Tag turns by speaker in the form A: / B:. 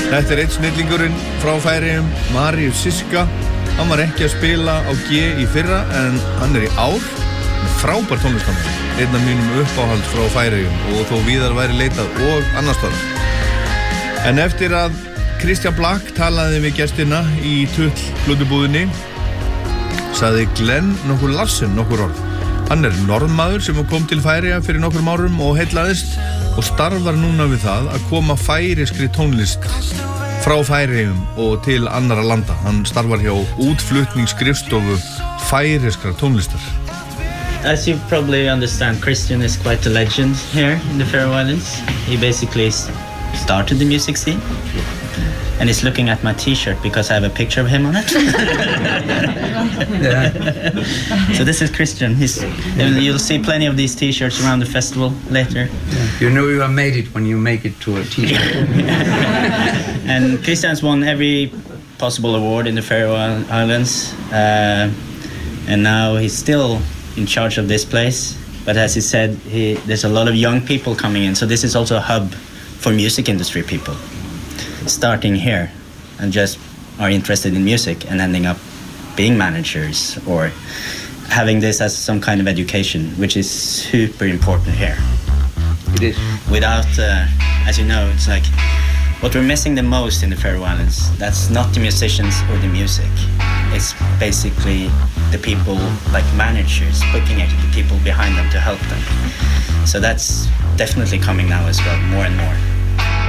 A: Þetta eitt snillingurinn frá Færeyjum, Marius Siska. Hann var ekki að spila á G í fyrra en hann í ár. Frábær tónlistarmaður. Einn af mínum uppáhald frá Færeyjum og þó víðar væri leitað og annars staðar. En eftir að Kristján Blak talaði við gestina í Tull plötubúðinni sagði Glenn nokkur Larsen nokkur orð. Hann norðmaður sem kom til Færeyja fyrir nokkrum árum og heillaðist og starfar núna við það að koma færeyskri tónlist frá Færeyjum og til annarra landa. Hann starfar hjá útflutningsskrifstofu færeyskrar tónlistar.
B: As you probably understand, Christian is quite a legend here in the Faroe Islands. He basically started the music scene. And he's looking at my t-shirt because I have a picture of him on it. So this is Christian. You'll see plenty of these t-shirts around the festival later.
C: You know you have made it when you make it to a t-shirt.
B: And Christian's won every possible award in the Faroe Islands. And now he's still in charge of this place. But as he said, there's a lot of young people coming in. So this is also a hub for music industry people. Starting here and just are interested in music and ending up being managers or having this as some kind of education, which is super important here.
C: It is.
B: Without, as you know, it's like what we're missing the most in the Faroe Islands, that's not the musicians or the music. It's basically the people, like managers, looking at the people behind them to help them. So that's definitely coming now as well, more and more.